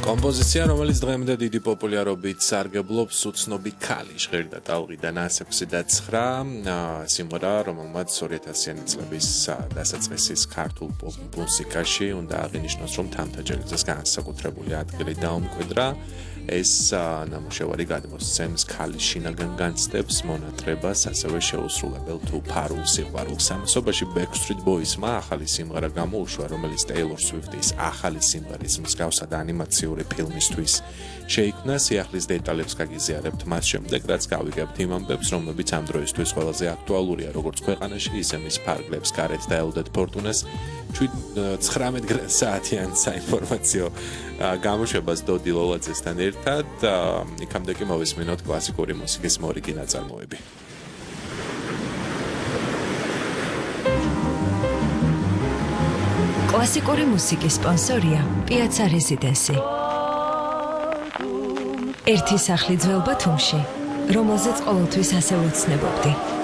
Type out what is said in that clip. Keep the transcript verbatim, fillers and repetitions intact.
კომპოზიცია, რომელიც დღემდე დიდი პოპულარობით სარგებლობს, უცნობი ქალი ჟღერდა ტალღიდან ასექვსი და ცხრა სიმღერა, რომელმაც ორი ათასიანი წლების დასაწყისის ქართულ პოპ მუსიკაში უნდა აღინიშნოს, რომ თამთაჯელიძეს განსაკუთრებული ადგილი დაუმკვიდრა. ეს ნამუშევარი გადმოსცემს ქალის შინაგან განცდებს, მონატრებას, ასევე შეუსრულებელ თუ ფარულ სიყვარულს. ამასობაში Backstreet Boys-მა ახალი სიმღერა გამოუშვა, რომელიც Taylor Swift-ის ახალი სიმღერის მსგავსად ანიმაციური ფილმისთვის შეიქმნა. სიახლის დეტალებს გაგიზიარებთ მას შემდეგ, რაც გავიგებთ იმ ამბებს, რომლებიც ამ დროისთვის ყველაზე აქტუალურია, როგორც ქვეყანაში, ისე მის ფარგლებს გარეთ და ელოდეთ ფორტუნას. ცხრამეტ საათიან საინფორმაციო გამოშვებას დოდი ლოლაძესთან ერთად, იქამდე კი მოვისმინოთ კლასიკური მუსიკის მორიგი ნაწარმოები. კლასიკური მუსიკის სპონსორია Piazza Residency. ერთი სახლი ძველ ბათუმში, რომელზეც ყოველთვის ასე ვოცნებობდი.